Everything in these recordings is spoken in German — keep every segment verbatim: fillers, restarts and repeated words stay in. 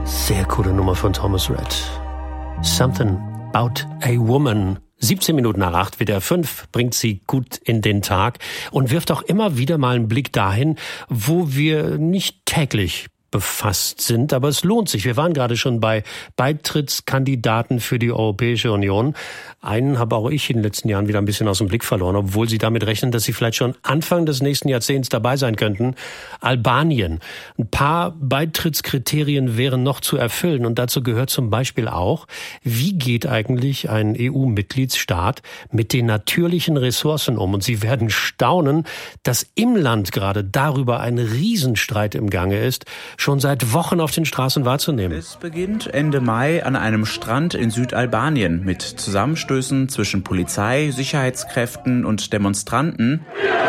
Sehr coole Nummer von Thomas Rhett. Something about a woman. siebzehn Minuten nach acht, W D R fünf bringt sie gut in den Tag und wirft auch immer wieder mal einen Blick dahin, wo wir nicht täglich befasst sind, aber es lohnt sich. Wir waren gerade schon bei Beitrittskandidaten für die Europäische Union. Einen habe auch ich in den letzten Jahren wieder ein bisschen aus dem Blick verloren, obwohl sie damit rechnen, dass sie vielleicht schon Anfang des nächsten Jahrzehnts dabei sein könnten. Albanien. Ein paar Beitrittskriterien wären noch zu erfüllen und dazu gehört zum Beispiel auch, wie geht eigentlich ein E U-Mitgliedsstaat mit den natürlichen Ressourcen um? Und Sie werden staunen, dass im Land gerade darüber ein Riesenstreit im Gange ist, schon seit Wochen auf den Straßen wahrzunehmen. Es beginnt Ende Mai an einem Strand in Südalbanien mit Zusammenstößen zwischen Polizei, Sicherheitskräften und Demonstranten.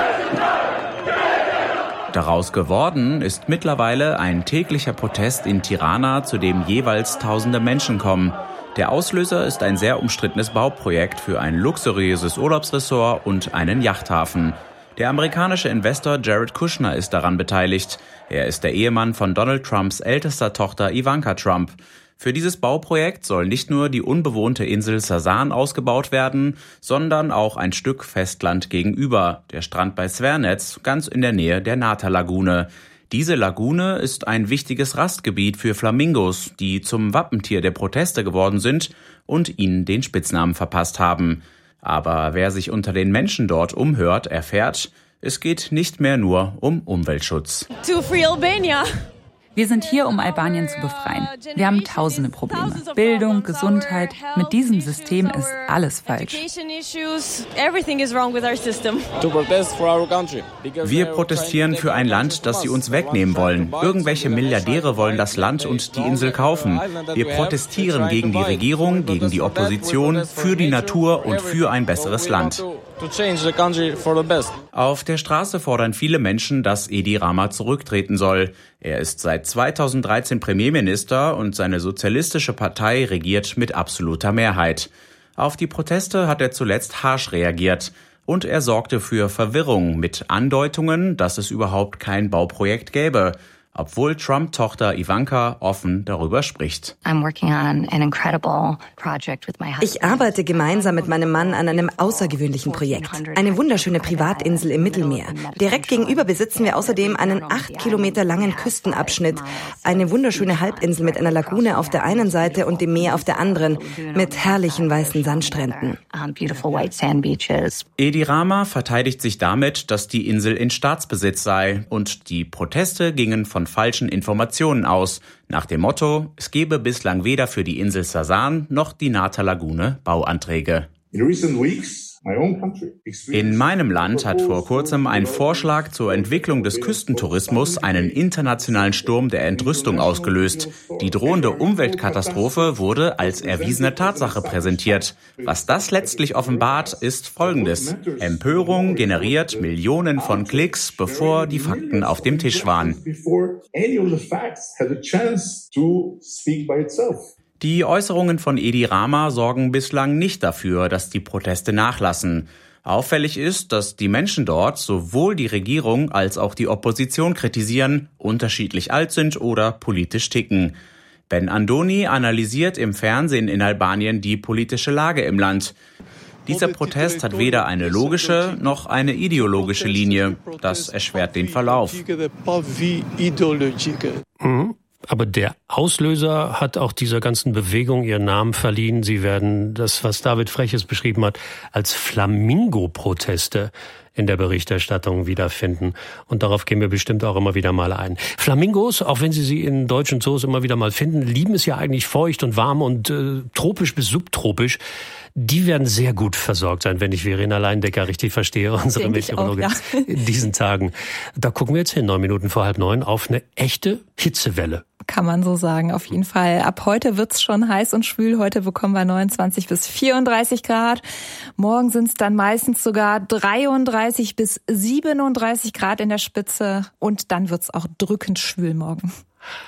Daraus geworden ist mittlerweile ein täglicher Protest in Tirana, zu dem jeweils tausende Menschen kommen. Der Auslöser ist ein sehr umstrittenes Bauprojekt für ein luxuriöses Urlaubsressort und einen Yachthafen. Der amerikanische Investor Jared Kushner ist daran beteiligt. Er ist der Ehemann von Donald Trumps ältester Tochter Ivanka Trump. Für dieses Bauprojekt soll nicht nur die unbewohnte Insel Sasan ausgebaut werden, sondern auch ein Stück Festland gegenüber, der Strand bei Svernetz, ganz in der Nähe der Nata-Lagune. Diese Lagune ist ein wichtiges Rastgebiet für Flamingos, die zum Wappentier der Proteste geworden sind und ihnen den Spitznamen verpasst haben. Aber wer sich unter den Menschen dort umhört, erfährt, es geht nicht mehr nur um Umweltschutz. To free Albania. Wir sind hier, um Albanien zu befreien. Wir haben tausende Probleme. Bildung, Gesundheit. Mit diesem System ist alles falsch. Wir protestieren für ein Land, das sie uns wegnehmen wollen. Irgendwelche Milliardäre wollen das Land und die Insel kaufen. Wir protestieren gegen die Regierung, gegen die Opposition, für die Natur und für ein besseres Land. Auf der Straße fordern viele Menschen, dass Edi Rama zurücktreten soll. Er ist seit zweitausenddreizehn Premierminister und seine sozialistische Partei regiert mit absoluter Mehrheit. Auf die Proteste hat er zuletzt harsch reagiert. Und er sorgte für Verwirrung mit Andeutungen, dass es überhaupt kein Bauprojekt gäbe, obwohl Trump-Tochter Ivanka offen darüber spricht. Ich arbeite gemeinsam mit meinem Mann an einem außergewöhnlichen Projekt. Eine wunderschöne Privatinsel im Mittelmeer. Direkt gegenüber besitzen wir außerdem einen acht Kilometer langen Küstenabschnitt. Eine wunderschöne Halbinsel mit einer Lagune auf der einen Seite und dem Meer auf der anderen, mit herrlichen weißen Sandstränden. Edi Rama verteidigt sich damit, dass die Insel in Staatsbesitz sei und die Proteste gingen von falschen Informationen aus, nach dem Motto, es gebe bislang weder für die Insel Sasan noch die Nata-Lagune Bauanträge. In meinem Land hat vor kurzem ein Vorschlag zur Entwicklung des Küstentourismus einen internationalen Sturm der Entrüstung ausgelöst. Die drohende Umweltkatastrophe wurde als erwiesene Tatsache präsentiert. Was das letztlich offenbart, ist Folgendes. Empörung generiert Millionen von Klicks, bevor die Fakten auf dem Tisch waren. Die Äußerungen von Edi Rama sorgen bislang nicht dafür, dass die Proteste nachlassen. Auffällig ist, dass die Menschen dort sowohl die Regierung als auch die Opposition kritisieren, unterschiedlich alt sind oder politisch ticken. Ben Andoni analysiert im Fernsehen in Albanien die politische Lage im Land. Dieser Protest hat weder eine logische noch eine ideologische Linie. Das erschwert den Verlauf. Mhm. Aber der Auslöser hat auch dieser ganzen Bewegung ihren Namen verliehen. Sie werden das, was David Freches beschrieben hat, als Flamingo-Proteste in der Berichterstattung wiederfinden. Und darauf gehen wir bestimmt auch immer wieder mal ein. Flamingos, auch wenn Sie sie in deutschen Zoos immer wieder mal finden, lieben es ja eigentlich feucht und warm und äh, tropisch bis subtropisch. Die werden sehr gut versorgt sein, wenn ich Verena Leindecker richtig verstehe, unsere Meteorologin ja. in diesen Tagen. Da gucken wir jetzt hin, neun Minuten vor halb neun, auf eine echte Hitzewelle. Kann man so sagen, auf jeden Fall. Ab heute wird's schon heiß und schwül. Heute bekommen wir neunundzwanzig bis vierunddreißig Grad. Morgen sind's dann meistens sogar dreiunddreißig bis siebenunddreißig Grad in der Spitze. Und dann wird's auch drückend schwül morgen.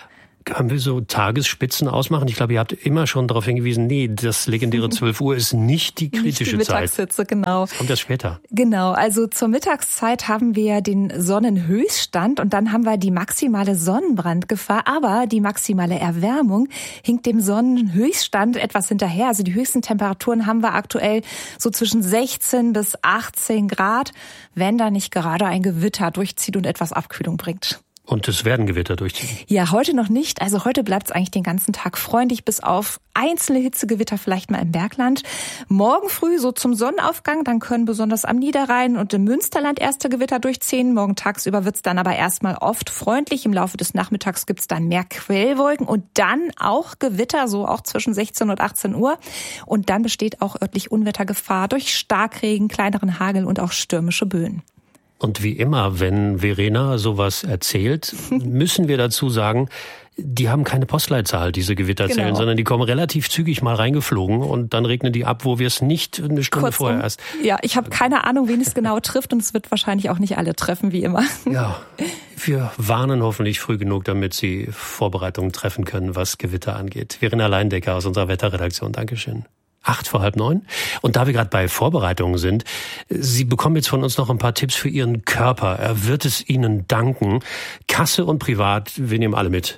Können wir so Tagesspitzen ausmachen? Ich glaube, ihr habt immer schon darauf hingewiesen, nee, das legendäre zwölf Uhr ist nicht die kritische nicht die Zeit. Mittagshitze, genau. Das kommt erst später. Genau, also zur Mittagszeit haben wir den Sonnenhöchststand und dann haben wir die maximale Sonnenbrandgefahr, aber die maximale Erwärmung hinkt dem Sonnenhöchststand etwas hinterher. Also die höchsten Temperaturen haben wir aktuell so zwischen sechzehn bis achtzehn Grad, wenn da nicht gerade ein Gewitter durchzieht und etwas Abkühlung bringt. Und es werden Gewitter durchziehen? Ja, heute noch nicht. Also heute bleibt es eigentlich den ganzen Tag freundlich, bis auf einzelne Hitzegewitter vielleicht mal im Bergland. Morgen früh so zum Sonnenaufgang, dann können besonders am Niederrhein und im Münsterland erste Gewitter durchziehen. Morgen tagsüber wird es dann aber erstmal oft freundlich. Im Laufe des Nachmittags gibt es dann mehr Quellwolken und dann auch Gewitter, so auch zwischen sechzehn und achtzehn Uhr. Und dann besteht auch örtlich Unwettergefahr durch Starkregen, kleineren Hagel und auch stürmische Böen. Und wie immer, wenn Verena sowas erzählt, müssen wir dazu sagen, die haben keine Postleitzahl, diese Gewitterzellen, genau. sondern die kommen relativ zügig mal reingeflogen und dann regnen die ab, wo wir es nicht eine Stunde Kurzum, vorher erst. Ja, ich habe keine Ahnung, wen es genau trifft und es wird wahrscheinlich auch nicht alle treffen, wie immer. Ja, wir warnen hoffentlich früh genug, damit Sie Vorbereitungen treffen können, was Gewitter angeht. Verena Leindecker aus unserer Wetterredaktion, Dankeschön. Acht vor halb neun. Und da wir gerade bei Vorbereitungen sind, Sie bekommen jetzt von uns noch ein paar Tipps für Ihren Körper. Er wird es Ihnen danken. Kasse und privat, wir nehmen alle mit.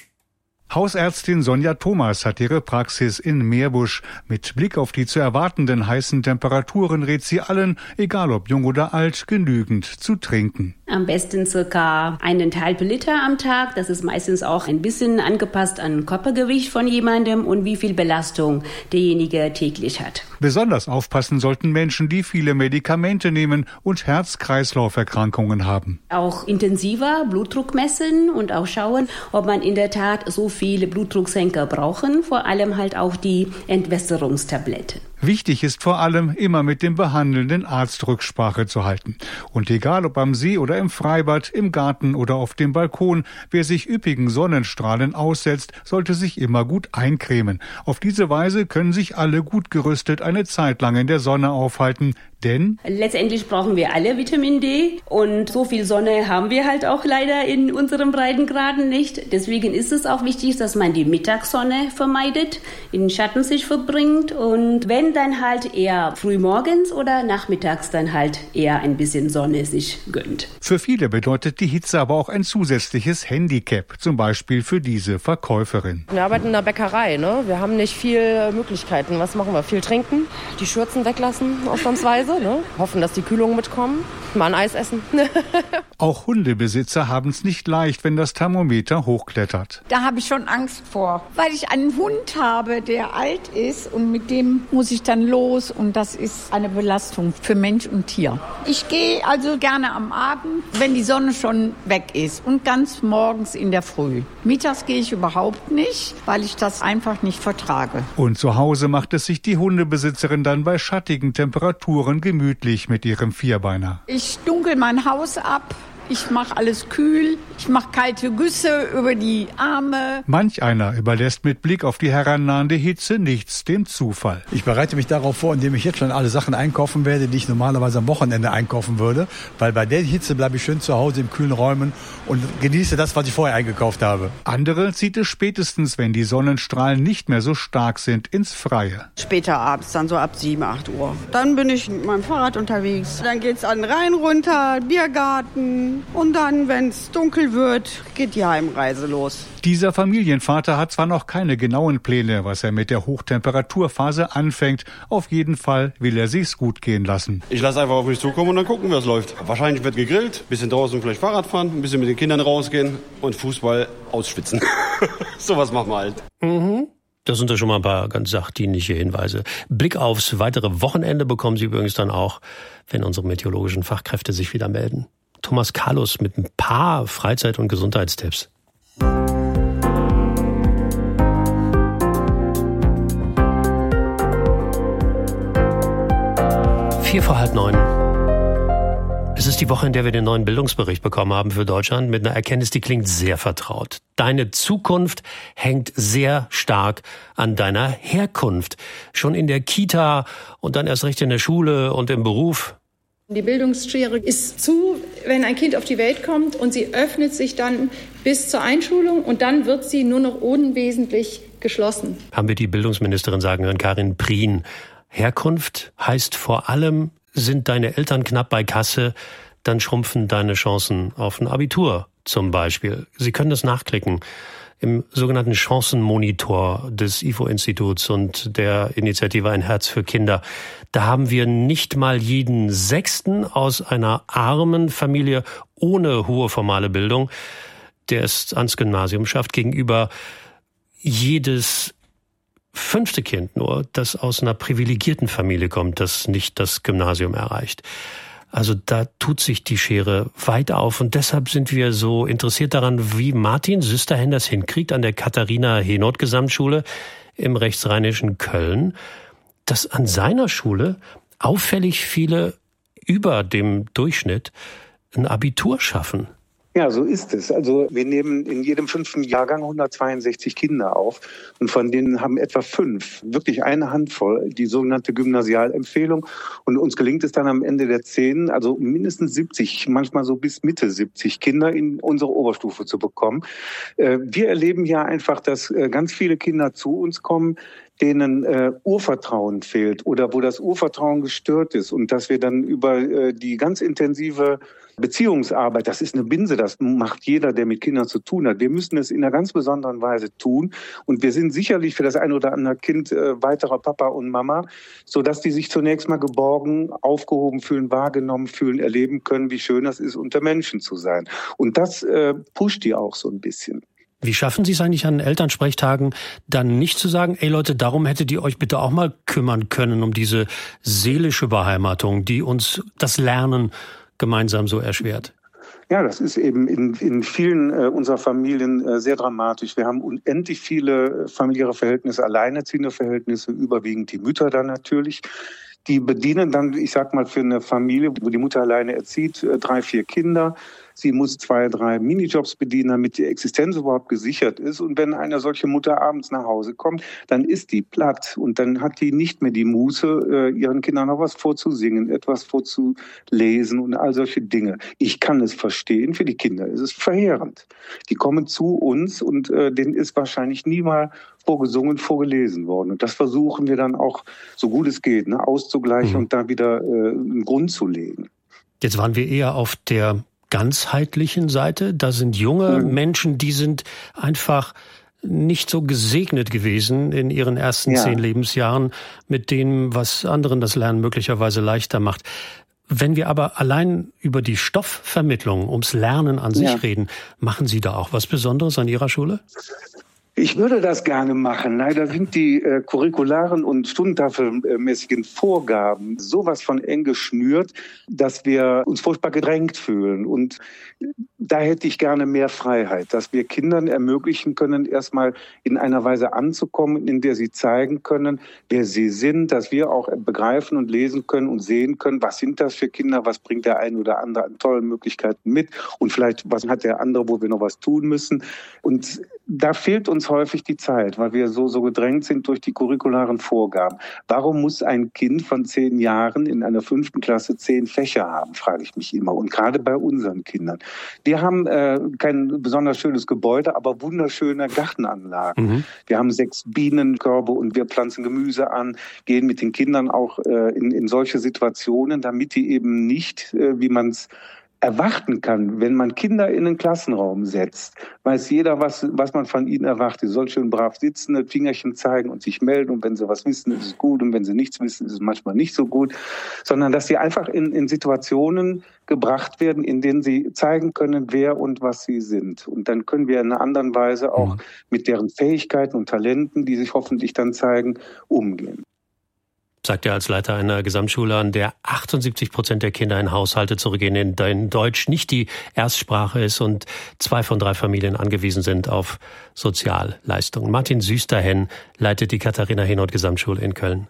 Hausärztin Sonja Thomas hat ihre Praxis in Meerbusch. Mit Blick auf die zu erwartenden heißen Temperaturen rät sie allen, egal ob jung oder alt, genügend zu trinken. Am besten circa eineinhalb Liter am Tag. Das ist meistens auch ein bisschen angepasst an Körpergewicht von jemandem und wie viel Belastung derjenige täglich hat. Besonders aufpassen sollten Menschen, die viele Medikamente nehmen und Herz-Kreislauf-Erkrankungen haben. Auch intensiver Blutdruck messen und auch schauen, ob man in der Tat so viele Blutdrucksenker brauchen, vor allem halt auch die Entwässerungstabletten. Wichtig ist vor allem, immer mit dem behandelnden Arzt Rücksprache zu halten. Und egal ob am See oder im Freibad, im Garten oder auf dem Balkon, wer sich üppigen Sonnenstrahlen aussetzt, sollte sich immer gut eincremen. Auf diese Weise können sich alle gut gerüstet eine Zeit lang in der Sonne aufhalten. Denn letztendlich brauchen wir alle Vitamin D und so viel Sonne haben wir halt auch leider in unseren Breitengraden nicht. Deswegen ist es auch wichtig, dass man die Mittagssonne vermeidet, in den Schatten sich verbringt und wenn dann halt eher frühmorgens oder nachmittags dann halt eher ein bisschen Sonne sich gönnt. Für viele bedeutet die Hitze aber auch ein zusätzliches Handicap, zum Beispiel für diese Verkäuferin. Wir arbeiten in der Bäckerei, ne? Wir haben nicht viel Möglichkeiten. Was machen wir? Viel trinken, die Schürzen weglassen ausnahmsweise. Ne? Hoffen, dass die Kühlungen mitkommen. Mal ein Eis essen. Auch Hundebesitzer haben es nicht leicht, wenn das Thermometer hochklettert. Da habe ich schon Angst vor, weil ich einen Hund habe, der alt ist und mit dem muss ich dann los und das ist eine Belastung für Mensch und Tier. Ich gehe also gerne am Abend, wenn die Sonne schon weg ist und ganz morgens in der Früh. Mittags gehe ich überhaupt nicht, weil ich das einfach nicht vertrage. Und zu Hause macht es sich die Hundebesitzerin dann bei schattigen Temperaturen gemütlich mit ihrem Vierbeiner. Ich dunkel mein Haus ab. Ich mache alles kühl, ich mache kalte Güsse über die Arme. Manch einer überlässt mit Blick auf die herannahende Hitze nichts dem Zufall. Ich bereite mich darauf vor, indem ich jetzt schon alle Sachen einkaufen werde, die ich normalerweise am Wochenende einkaufen würde. Weil bei der Hitze bleibe ich schön zu Hause in kühlen Räumen und genieße das, was ich vorher eingekauft habe. Andere zieht es spätestens, wenn die Sonnenstrahlen nicht mehr so stark sind, ins Freie. Später abends, dann so ab sieben, acht Uhr. Dann bin ich mit meinem Fahrrad unterwegs. Dann geht's an den Rhein runter, Biergarten. Und dann, wenn es dunkel wird, geht die Heimreise los. Dieser Familienvater hat zwar noch keine genauen Pläne, was er mit der Hochtemperaturphase anfängt. Auf jeden Fall will er sich's gut gehen lassen. Ich lasse einfach auf mich zukommen und dann gucken, wie es läuft. Wahrscheinlich wird gegrillt, ein bisschen draußen vielleicht Fahrrad fahren, ein bisschen mit den Kindern rausgehen und Fußball ausschwitzen. Sowas machen wir halt. Mhm. Das sind ja schon mal ein paar ganz sachdienliche Hinweise. Blick aufs weitere Wochenende bekommen Sie übrigens dann auch, wenn unsere meteorologischen Fachkräfte sich wieder melden. Thomas Kalus mit ein paar Freizeit- und Gesundheitstipps. Vier vor halb neun. Es ist die Woche, in der wir den neuen Bildungsbericht bekommen haben für Deutschland mit einer Erkenntnis, die klingt sehr vertraut. Deine Zukunft hängt sehr stark an deiner Herkunft. Schon in der Kita und dann erst recht in der Schule und im Beruf. Die Bildungsschere ist zu wenn ein Kind auf die Welt kommt und sie öffnet sich dann bis zur Einschulung und dann wird sie nur noch unwesentlich geschlossen. Haben wir die Bildungsministerin sagen hören, Karin Prien. Herkunft heißt vor allem, sind deine Eltern knapp bei Kasse, dann schrumpfen deine Chancen auf ein Abitur zum Beispiel. Sie können das nachklicken im sogenannten Chancenmonitor des I F O-Instituts und der Initiative Ein Herz für Kinder. Da haben wir nicht mal jeden Sechsten aus einer armen Familie ohne hohe formale Bildung, der es ans Gymnasium schafft, gegenüber jedes fünfte Kind nur, das aus einer privilegierten Familie kommt, das nicht das Gymnasium erreicht. Also da tut sich die Schere weit auf und deshalb sind wir so interessiert daran, wie Martin Süsterhen das hinkriegt an der Katharina-Henoth-Gesamtschule im rechtsrheinischen Köln, dass an seiner Schule auffällig viele über dem Durchschnitt ein Abitur schaffen. Ja, so ist es. Also wir nehmen in jedem fünften Jahrgang hundertzweiundsechzig Kinder auf und von denen haben etwa fünf, wirklich eine Handvoll, die sogenannte Gymnasialempfehlung. Und uns gelingt es dann am Ende der zehn, also mindestens siebzig, manchmal so bis Mitte siebzig Kinder in unsere Oberstufe zu bekommen. Wir erleben ja einfach, dass ganz viele Kinder zu uns kommen, denen äh, Urvertrauen fehlt oder wo das Urvertrauen gestört ist und dass wir dann über äh, die ganz intensive Beziehungsarbeit, das ist eine Binse, das macht jeder, der mit Kindern zu tun hat. Wir müssen es in einer ganz besonderen Weise tun und wir sind sicherlich für das ein oder andere Kind äh, weiterer Papa und Mama, sodass die sich zunächst mal geborgen, aufgehoben fühlen, wahrgenommen fühlen, erleben können, wie schön das ist, unter Menschen zu sein. Und das äh, pusht die auch so ein bisschen. Wie schaffen Sie es eigentlich an Elternsprechtagen, dann nicht zu sagen, ey Leute, darum hättet ihr euch bitte auch mal kümmern können, um diese seelische Beheimatung, die uns das Lernen gemeinsam so erschwert? Ja, das ist eben in, in vielen äh, unserer Familien äh, sehr dramatisch. Wir haben unendlich viele familiäre Verhältnisse, alleinerziehende Verhältnisse, überwiegend die Mütter dann natürlich. Die bedienen dann, ich sag mal, für eine Familie, wo die Mutter alleine erzieht, äh, drei, vier Kinder. Sie muss zwei, drei Minijobs bedienen, damit die Existenz überhaupt gesichert ist. Und wenn eine solche Mutter abends nach Hause kommt, dann ist die platt. Und dann hat die nicht mehr die Muße, ihren Kindern noch was vorzusingen, etwas vorzulesen und all solche Dinge. Ich kann es verstehen, für die Kinder ist es verheerend. Die kommen zu uns und äh, denen ist wahrscheinlich nie mal vorgesungen, vorgelesen worden. Und das versuchen wir dann auch, so gut es geht, ne, auszugleichen mhm. und da wieder äh, einen Grund zu legen. Jetzt waren wir eher auf der ganzheitlichen Seite. Da sind junge mhm. Menschen, die sind einfach nicht so gesegnet gewesen in ihren ersten ja. zehn Lebensjahren mit dem, was anderen das Lernen möglicherweise leichter macht. Wenn wir aber allein über die Stoffvermittlung, ums Lernen an sich ja. reden, machen Sie da auch was Besonderes an Ihrer Schule? Ich würde das gerne machen. Leider sind die äh, curricularen und stundentafelmäßigen Vorgaben sowas von eng geschnürt, dass wir uns furchtbar gedrängt fühlen. Und da hätte ich gerne mehr Freiheit, dass wir Kindern ermöglichen können, erstmal in einer Weise anzukommen, in der sie zeigen können, wer sie sind, dass wir auch begreifen und lesen können und sehen können, was sind das für Kinder, was bringt der eine oder andere an tollen Möglichkeiten mit und vielleicht was hat der andere, wo wir noch was tun müssen. Und da fehlt uns häufig die Zeit, weil wir so, so gedrängt sind durch die curricularen Vorgaben. Warum muss ein Kind von zehn Jahren in einer fünften Klasse zehn Fächer haben, frage ich mich immer. Und gerade bei unseren Kindern. Wir haben äh, kein besonders schönes Gebäude, aber wunderschöne Gartenanlagen. Mhm. Wir haben sechs Bienenkörbe und wir pflanzen Gemüse an, gehen mit den Kindern auch äh, in, in solche Situationen, damit die eben nicht, äh, wie man es erwarten kann, wenn man Kinder in den Klassenraum setzt, weiß jeder, was, was man von ihnen erwartet. Sie sollen schön brav sitzen, das Fingerchen zeigen und sich melden. Und wenn sie was wissen, ist es gut. Und wenn sie nichts wissen, ist es manchmal nicht so gut. Sondern, dass sie einfach in, in Situationen gebracht werden, in denen sie zeigen können, wer und was sie sind. Und dann können wir in einer anderen Weise auch mhm. mit deren Fähigkeiten und Talenten, die sich hoffentlich dann zeigen, umgehen. Sagt er als Leiter einer Gesamtschule, an der achtundsiebzig Prozent der Kinder in Haushalte zurückgehen, in denen Deutsch nicht die Erstsprache ist und zwei von drei Familien angewiesen sind auf Sozialleistungen. Martin Süsterhen leitet die Katharina-Henoth-Gesamtschule in Köln.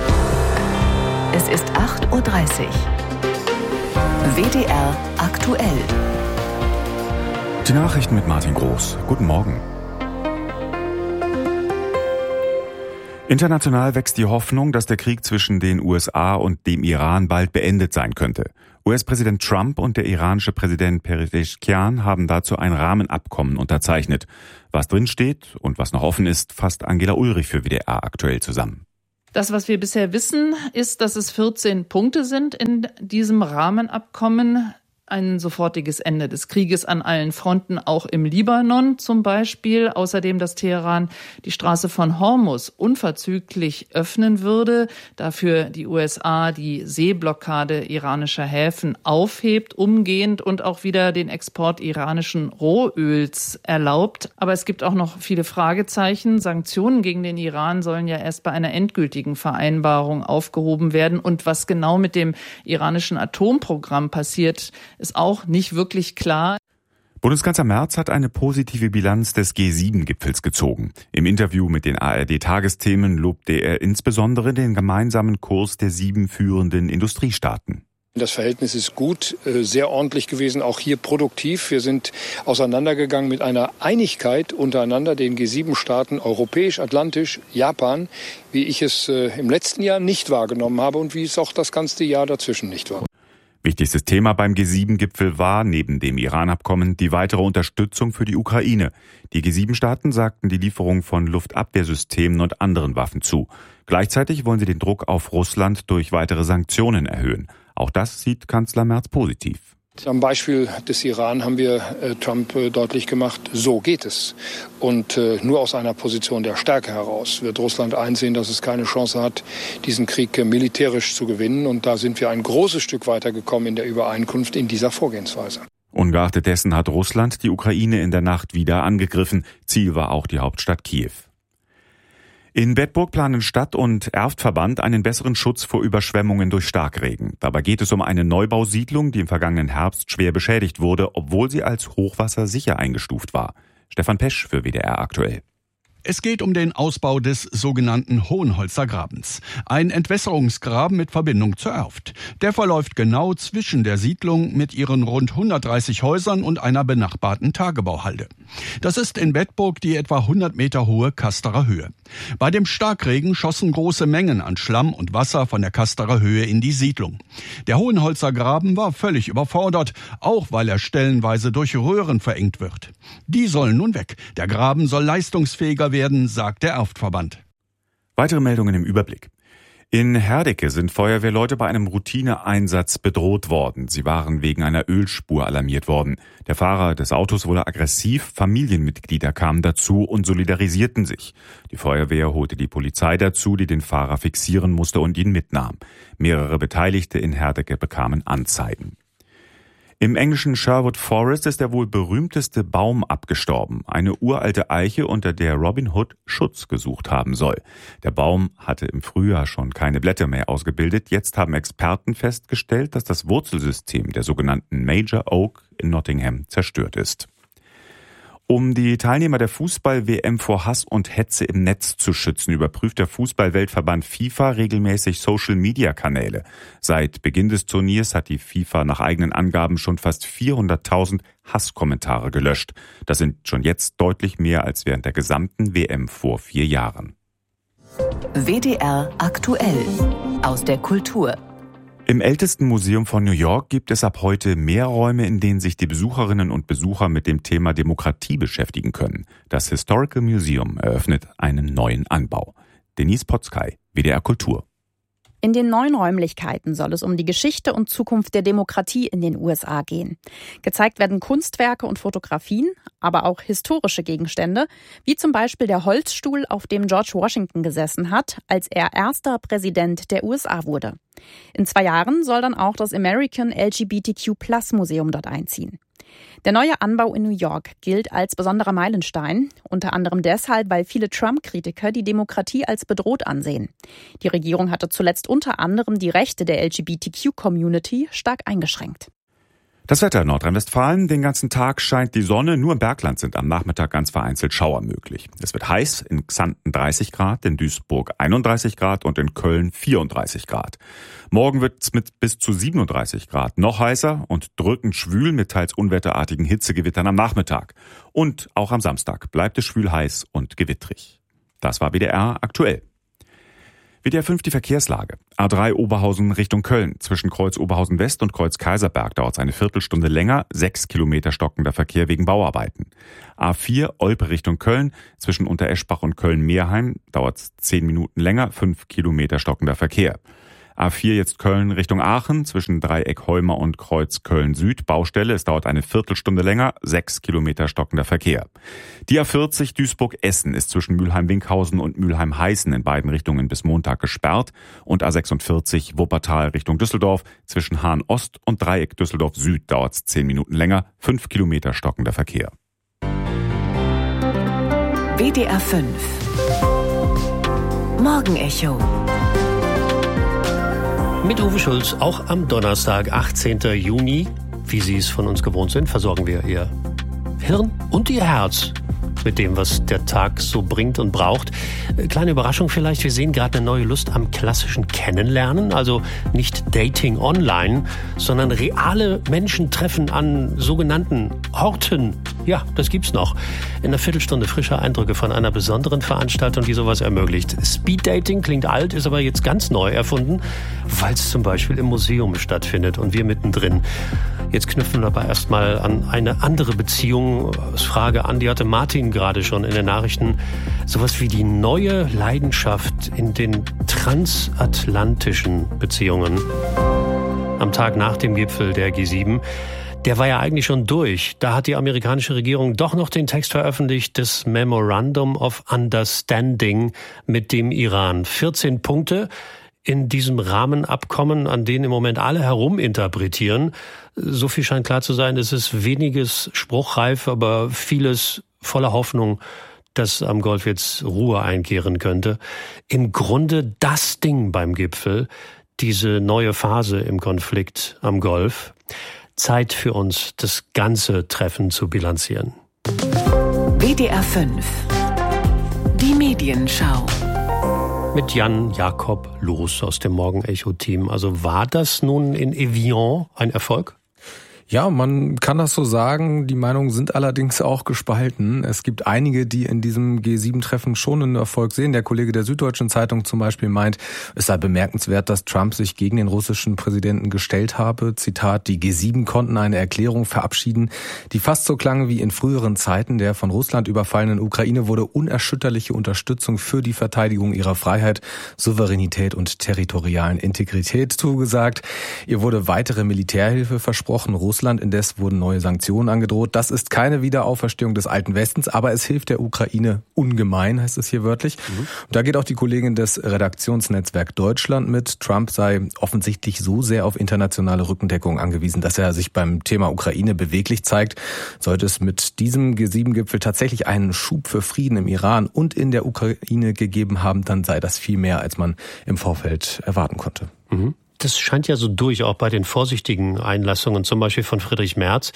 Es ist acht Uhr dreißig. W D R aktuell. Die Nachrichten mit Martin Groß. Guten Morgen. International wächst die Hoffnung, dass der Krieg zwischen den U S A und dem Iran bald beendet sein könnte. U S-Präsident Trump und der iranische Präsident Pezeshkian haben dazu ein Rahmenabkommen unterzeichnet. Was drinsteht und was noch offen ist, fasst Angela Ulrich für W D R aktuell zusammen. Das, was wir bisher wissen, ist, dass es vierzehn Punkte sind in diesem Rahmenabkommen. Ein sofortiges Ende des Krieges an allen Fronten, auch im Libanon zum Beispiel. Außerdem, dass Teheran die Straße von Hormuz unverzüglich öffnen würde, dafür die U S A die Seeblockade iranischer Häfen aufhebt, umgehend und auch wieder den Export iranischen Rohöls erlaubt. Aber es gibt auch noch viele Fragezeichen. Sanktionen gegen den Iran sollen ja erst bei einer endgültigen Vereinbarung aufgehoben werden. Und was genau mit dem iranischen Atomprogramm passiert, ist auch nicht wirklich klar. Bundeskanzler Merz hat eine positive Bilanz des G sieben Gipfels gezogen. Im Interview mit den A R D-Tagesthemen lobte er insbesondere den gemeinsamen Kurs der sieben führenden Industriestaaten. Das Verhältnis ist gut, sehr ordentlich gewesen, auch hier produktiv. Wir sind auseinandergegangen mit einer Einigkeit untereinander, den G sieben Staaten, europäisch, atlantisch, Japan, wie ich es im letzten Jahr nicht wahrgenommen habe und wie es auch das ganze Jahr dazwischen nicht war. Wichtigstes Thema beim G sieben Gipfel war, neben dem Iran-Abkommen, die weitere Unterstützung für die Ukraine. Die G sieben Staaten sagten die Lieferung von Luftabwehrsystemen und anderen Waffen zu. Gleichzeitig wollen sie den Druck auf Russland durch weitere Sanktionen erhöhen. Auch das sieht Kanzler Merz positiv. Am Beispiel des Iran haben wir äh, Trump äh, deutlich gemacht, so geht es. Und äh, nur aus einer Position der Stärke heraus wird Russland einsehen, dass es keine Chance hat, diesen Krieg äh, militärisch zu gewinnen. Und da sind wir ein großes Stück weitergekommen in der Übereinkunft in dieser Vorgehensweise. Ungeachtet dessen hat Russland die Ukraine in der Nacht wieder angegriffen. Ziel war auch die Hauptstadt Kiew. In Bedburg planen Stadt- und Erftverband einen besseren Schutz vor Überschwemmungen durch Starkregen. Dabei geht es um eine Neubausiedlung, die im vergangenen Herbst schwer beschädigt wurde, obwohl sie als hochwassersicher eingestuft war. Stefan Pesch für W D R aktuell. Es geht um den Ausbau des sogenannten Hohenholzer Grabens. Ein Entwässerungsgraben mit Verbindung zur Erft. Der verläuft genau zwischen der Siedlung mit ihren rund hundertdreißig Häusern und einer benachbarten Tagebauhalde. Das ist in Bedburg die etwa hundert Meter hohe Kasterer Höhe. Bei dem Starkregen schossen große Mengen an Schlamm und Wasser von der Kasterer Höhe in die Siedlung. Der Hohenholzer Graben war völlig überfordert, auch weil er stellenweise durch Röhren verengt wird. Die sollen nun weg. Der Graben soll leistungsfähiger werden, sagt der Erftverband. Weitere Meldungen im Überblick. In Herdecke sind Feuerwehrleute bei einem Routineeinsatz bedroht worden. Sie waren wegen einer Ölspur alarmiert worden. Der Fahrer des Autos wurde aggressiv, Familienmitglieder kamen dazu und solidarisierten sich. Die Feuerwehr holte die Polizei dazu, die den Fahrer fixieren musste und ihn mitnahm. Mehrere Beteiligte in Herdecke bekamen Anzeigen. Im englischen Sherwood Forest ist der wohl berühmteste Baum abgestorben. Eine uralte Eiche, unter der Robin Hood Schutz gesucht haben soll. Der Baum hatte im Frühjahr schon keine Blätter mehr ausgebildet. Jetzt haben Experten festgestellt, dass das Wurzelsystem der sogenannten Major Oak in Nottingham zerstört ist. Um die Teilnehmer der Fußball-W M vor Hass und Hetze im Netz zu schützen, überprüft der Fußball-Weltverband FIFA regelmäßig Social-Media-Kanäle. Seit Beginn des Turniers hat die FIFA nach eigenen Angaben schon fast vierhunderttausend Hasskommentare gelöscht. Das sind schon jetzt deutlich mehr als während der gesamten W M vor vier Jahren. W D R aktuell aus der Kultur. Im ältesten Museum von New York gibt es ab heute mehr Räume, in denen sich die Besucherinnen und Besucher mit dem Thema Demokratie beschäftigen können. Das Historical Museum eröffnet einen neuen Anbau. Denise Potzkay, W D R Kultur. In den neuen Räumlichkeiten soll es um die Geschichte und Zukunft der Demokratie in den U S A gehen. Gezeigt werden Kunstwerke und Fotografien, aber auch historische Gegenstände, wie zum Beispiel der Holzstuhl, auf dem George Washington gesessen hat, als er erster Präsident der U S A wurde. In zwei Jahren soll dann auch das American L G B T Q Plus Museum dort einziehen. Der neue Anbau in New York gilt als besonderer Meilenstein, unter anderem deshalb, weil viele Trump-Kritiker die Demokratie als bedroht ansehen. Die Regierung hatte zuletzt unter anderem die Rechte der L G B T Q-Community stark eingeschränkt. Das Wetter in Nordrhein-Westfalen. Den ganzen Tag scheint die Sonne. Nur im Bergland sind am Nachmittag ganz vereinzelt Schauer möglich. Es wird heiß, in Xanten dreißig Grad, in Duisburg einunddreißig Grad und in Köln vierunddreißig Grad. Morgen wird es mit bis zu siebenunddreißig Grad noch heißer und drückend schwül mit teils unwetterartigen Hitzegewittern am Nachmittag. Und auch am Samstag bleibt es schwül heiß und gewittrig. Das war W D R aktuell. W D R fünf die Verkehrslage. A drei Oberhausen Richtung Köln. Zwischen Kreuz Oberhausen West und Kreuz Kaiserberg dauert es eine Viertelstunde länger. Sechs Kilometer stockender Verkehr wegen Bauarbeiten. A vier Olpe Richtung Köln. Zwischen Untereschbach und Köln-Meerheim dauert es zehn Minuten länger. Fünf Kilometer stockender Verkehr. A vier jetzt Köln Richtung Aachen, zwischen Dreieck Heumer und Kreuz Köln-Süd. Baustelle, es dauert eine Viertelstunde länger, sechs Kilometer stockender Verkehr. Die A vierzig Duisburg-Essen ist zwischen Mülheim-Winkhausen und Mülheim-Heißen in beiden Richtungen bis Montag gesperrt. Und A sechsundvierzig Wuppertal Richtung Düsseldorf, zwischen Hahn-Ost und Dreieck Düsseldorf-Süd dauert es zehn Minuten länger, fünf Kilometer stockender Verkehr. W D R fünf Morgenecho Mit Uwe Schulz, auch am Donnerstag, achtzehnten Juni, wie Sie es von uns gewohnt sind, versorgen wir Ihr Hirn und Ihr Herz mit dem, was der Tag so bringt und braucht. Kleine Überraschung vielleicht, wir sehen gerade eine neue Lust am klassischen Kennenlernen, also nicht Dating online, sondern reale Menschen treffen an sogenannten Orten. Ja, das gibt's noch. In einer Viertelstunde frische Eindrücke von einer besonderen Veranstaltung, die sowas ermöglicht. Speeddating klingt alt, ist aber jetzt ganz neu erfunden, weil es zum Beispiel im Museum stattfindet und wir mittendrin. Jetzt knüpfen wir aber erstmal an eine andere Beziehung. Als Frage an, die hatte Martin gerade schon in den Nachrichten. Sowas wie die neue Leidenschaft in den transatlantischen Beziehungen. Am Tag nach dem Gipfel der G sieben. Der war ja eigentlich schon durch. Da hat die amerikanische Regierung doch noch den Text veröffentlicht des Memorandum of Understanding mit dem Iran. vierzehn Punkte in diesem Rahmenabkommen, an denen im Moment alle heruminterpretieren. So viel scheint klar zu sein, es ist weniges spruchreif, aber vieles voller Hoffnung, dass am Golf jetzt Ruhe einkehren könnte. Im Grunde das Ding beim Gipfel, diese neue Phase im Konflikt am Golf. Zeit für uns, das ganze Treffen zu bilanzieren. W D R fünf Die Medienschau Mit Jan Jakob Loos aus dem Morgenecho-Team. Also war das nun in Evian ein Erfolg? Ja, man kann das so sagen. Die Meinungen sind allerdings auch gespalten. Es gibt einige, die in diesem G sieben Treffen schon einen Erfolg sehen. Der Kollege der Süddeutschen Zeitung zum Beispiel meint, es sei bemerkenswert, dass Trump sich gegen den russischen Präsidenten gestellt habe. Zitat, die G sieben konnten eine Erklärung verabschieden, die fast so klang wie in früheren Zeiten. Der von Russland überfallenen Ukraine wurde unerschütterliche Unterstützung für die Verteidigung ihrer Freiheit, Souveränität und territorialen Integrität zugesagt. Ihr wurde weitere Militärhilfe versprochen. Russland indes wurden neue Sanktionen angedroht. Das ist keine Wiederauferstehung des alten Westens, aber es hilft der Ukraine ungemein, heißt es hier wörtlich. Mhm. Und da geht auch die Kollegin des Redaktionsnetzwerk Deutschland mit. Trump sei offensichtlich so sehr auf internationale Rückendeckung angewiesen, dass er sich beim Thema Ukraine beweglich zeigt. Sollte es mit diesem G sieben Gipfel tatsächlich einen Schub für Frieden im Iran und in der Ukraine gegeben haben, dann sei das viel mehr, als man im Vorfeld erwarten konnte. Mhm. Das scheint ja so durch, auch bei den vorsichtigen Einlassungen, zum Beispiel von Friedrich Merz.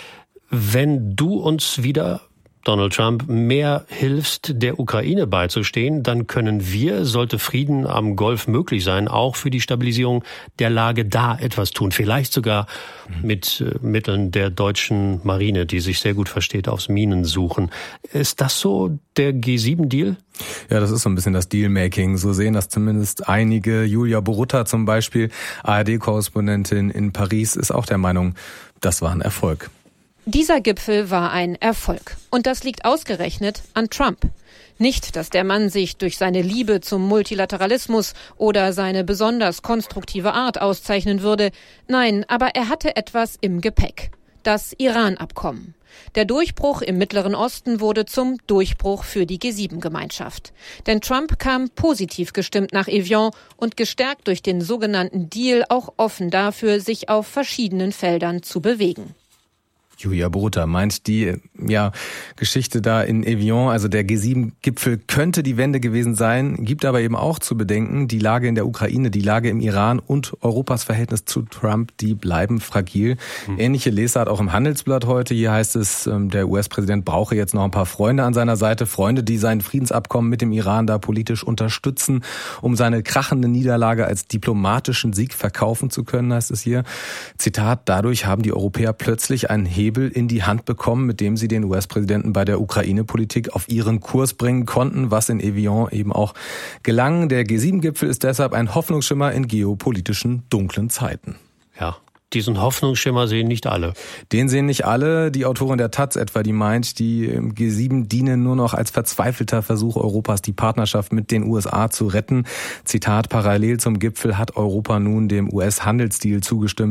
Wenn du uns wieder, Donald Trump, mehr hilfst, der Ukraine beizustehen, dann können wir, sollte Frieden am Golf möglich sein, auch für die Stabilisierung der Lage da etwas tun. Vielleicht sogar mit äh, Mitteln der deutschen Marine, die sich sehr gut versteht, aufs Minensuchen. Ist das so der G sieben Deal? Ja, das ist so ein bisschen das Dealmaking. So sehen das zumindest einige. Julia Borutta zum Beispiel, A R D-Korrespondentin in Paris, ist auch der Meinung, das war ein Erfolg. Dieser Gipfel war ein Erfolg. Und das liegt ausgerechnet an Trump. Nicht, dass der Mann sich durch seine Liebe zum Multilateralismus oder seine besonders konstruktive Art auszeichnen würde. Nein, aber er hatte etwas im Gepäck. Das Iran-Abkommen. Der Durchbruch im Mittleren Osten wurde zum Durchbruch für die G sieben Gemeinschaft. Denn Trump kam positiv gestimmt nach Evian und gestärkt durch den sogenannten Deal auch offen dafür, sich auf verschiedenen Feldern zu bewegen. Julia Borutta meint, die ja, Geschichte da in Evian, also der G sieben Gipfel, könnte die Wende gewesen sein, gibt aber eben auch zu bedenken, die Lage in der Ukraine, die Lage im Iran und Europas Verhältnis zu Trump, die bleiben fragil. Mhm. Ähnliche Lesart auch im Handelsblatt heute. Hier heißt es, der U S-Präsident brauche jetzt noch ein paar Freunde an seiner Seite, Freunde, die sein Friedensabkommen mit dem Iran da politisch unterstützen, um seine krachende Niederlage als diplomatischen Sieg verkaufen zu können, heißt es hier. Zitat, dadurch haben die Europäer plötzlich einen Hebel Hebel in die Hand bekommen, mit dem sie den U S-Präsidenten bei der Ukraine-Politik auf ihren Kurs bringen konnten, was in Evian eben auch gelang. Der G sieben Gipfel ist deshalb ein Hoffnungsschimmer in geopolitischen dunklen Zeiten. Ja. Diesen Hoffnungsschimmer sehen nicht alle. Den sehen nicht alle. Die Autorin der Taz etwa, die meint, die G sieben dienen nur noch als verzweifelter Versuch Europas, die Partnerschaft mit den U S A zu retten. Zitat, parallel zum Gipfel hat Europa nun dem U S-Handelsdeal zugestimmt.